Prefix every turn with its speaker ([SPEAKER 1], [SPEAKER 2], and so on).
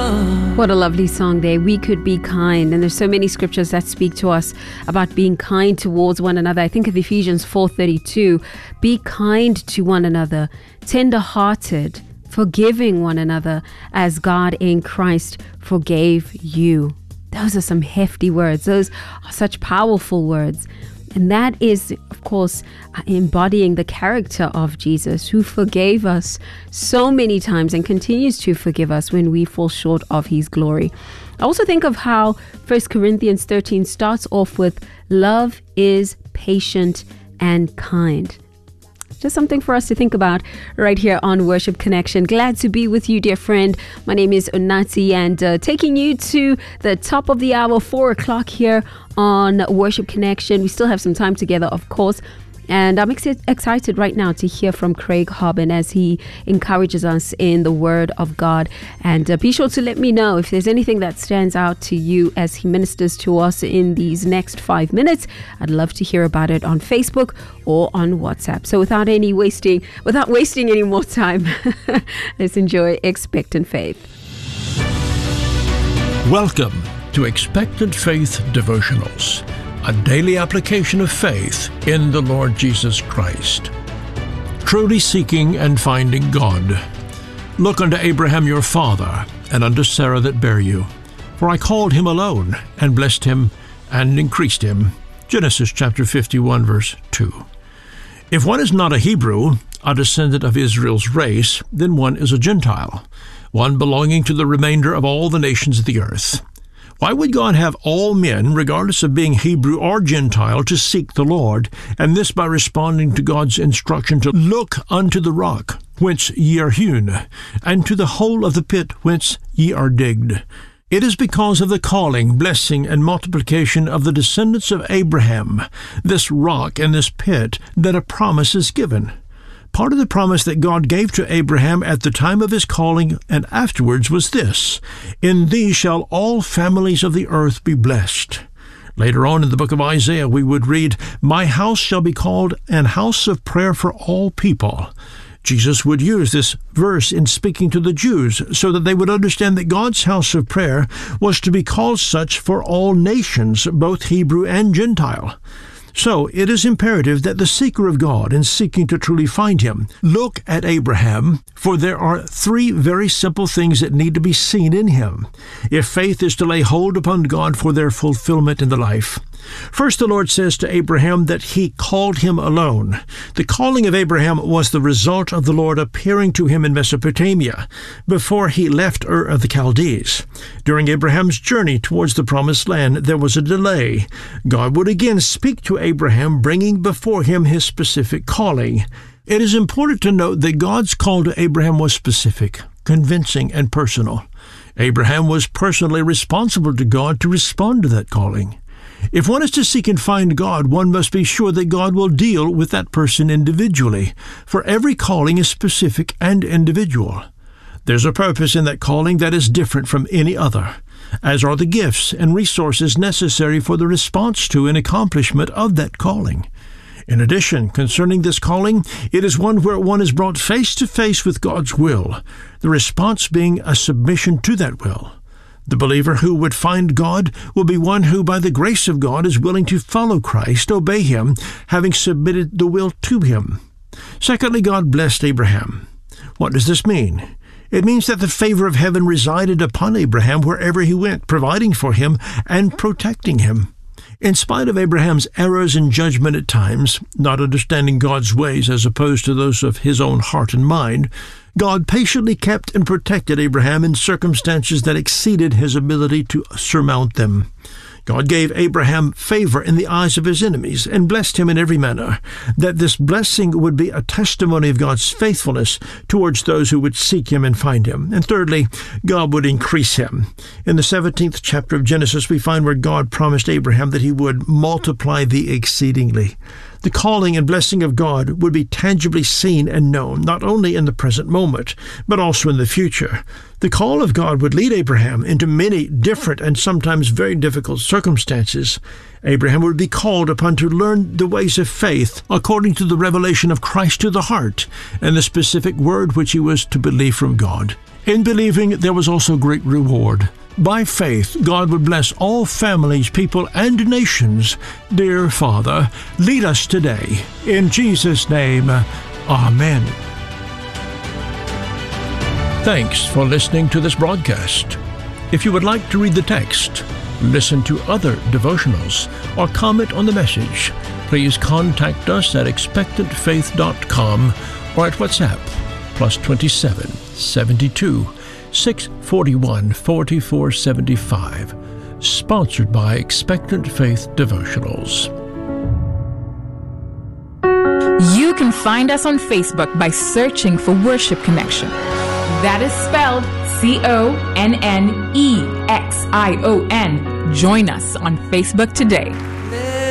[SPEAKER 1] What a lovely song there. We could be kind. And there's so many scriptures that speak to us about being kind towards one another. I think of Ephesians 4:32. Be kind to one another, tender-hearted, forgiving one another as God in Christ forgave you. Those are some hefty words. Those are such powerful words. And that is, of course, embodying the character of Jesus, who forgave us so many times and continues to forgive us when we fall short of his glory. I also think of how 1 Corinthians 13 starts off with, love is patient and kind. Just something for us to think about right here on Worship Connection. Glad to be with you, dear friend. My name is Onati, and taking you to the top of the hour, 4 o'clock here on Worship Connection. We still have some time together, of course. And I'm excited right now to hear from Craig Harbin as he encourages us in the Word of God. And be sure to let me know if there's anything that stands out to you as he ministers to us in these next 5 minutes. I'd love to hear about it on Facebook or on WhatsApp. So without wasting any more time, let's enjoy Expectant Faith.
[SPEAKER 2] Welcome to Expectant Faith Devotionals, a daily application of faith in the Lord Jesus Christ. Truly seeking and finding God. Look unto Abraham your father, and unto Sarah that bare you. For I called him alone, and blessed him, and increased him. Genesis chapter 51, verse 2. If one is not a Hebrew, a descendant of Israel's race, then one is a Gentile, one belonging to the remainder of all the nations of the earth. Why would God have all men, regardless of being Hebrew or Gentile, to seek the Lord, and this by responding to God's instruction to look unto the rock whence ye are hewn, and to the hole of the pit whence ye are digged? It is because of the calling, blessing, and multiplication of the descendants of Abraham, this rock and this pit, that a promise is given. Part of the promise that God gave to Abraham at the time of his calling and afterwards was this: in thee shall all families of the earth be blessed. Later on in the book of Isaiah, we would read, my house shall be called an house of prayer for all people. Jesus would use this verse in speaking to the Jews so that they would understand that God's house of prayer was to be called such for all nations, both Hebrew and Gentile. So it is imperative that the seeker of God, in seeking to truly find him, look at Abraham, for there are 3 very simple things that need to be seen in him, if faith is to lay hold upon God for their fulfillment in the life. First, the Lord says to Abraham that he called him alone. The calling of Abraham was the result of the Lord appearing to him in Mesopotamia before he left Ur of the Chaldees. During Abraham's journey towards the Promised Land, there was a delay. God would again speak to Abraham, bringing before him his specific calling. It is important to note that God's call to Abraham was specific, convincing, and personal. Abraham was personally responsible to God to respond to that calling. If one is to seek and find God, one must be sure that God will deal with that person individually, for every calling is specific and individual. There's a purpose in that calling that is different from any other, as are the gifts and resources necessary for the response to and accomplishment of that calling. In addition, concerning this calling, it is one where one is brought face to face with God's will, the response being a submission to that will. The believer who would find God will be one who, by the grace of God, is willing to follow Christ, obey him, having submitted the will to him. Secondly, God blessed Abraham. What does this mean? It means that the favor of heaven resided upon Abraham wherever he went, providing for him and protecting him. In spite of Abraham's errors in judgment at times, not understanding God's ways as opposed to those of his own heart and mind, God patiently kept and protected Abraham in circumstances that exceeded his ability to surmount them. God gave Abraham favor in the eyes of his enemies and blessed him in every manner, that this blessing would be a testimony of God's faithfulness towards those who would seek him and find him. And thirdly, God would increase him. In the 17th chapter of Genesis, we find where God promised Abraham that he would multiply thee exceedingly. The calling and blessing of God would be tangibly seen and known, not only in the present moment, but also in the future. The call of God would lead Abraham into many different and sometimes very difficult circumstances. Abraham would be called upon to learn the ways of faith according to the revelation of Christ to the heart and the specific word which he was to believe from God. In believing, there was also great reward. By faith, God would bless all families, people, and nations. Dear Father, lead us today. In Jesus' name, Amen. Thanks for listening to this broadcast. If you would like to read the text, listen to other devotionals, or comment on the message, please contact us at expectantfaith.com or at WhatsApp +27 72 641 4475. Sponsored by Expectant Faith Devotionals.
[SPEAKER 3] You can find us on Facebook by searching for Worship Connection. That is spelled CONNEXION. Join us on Facebook today.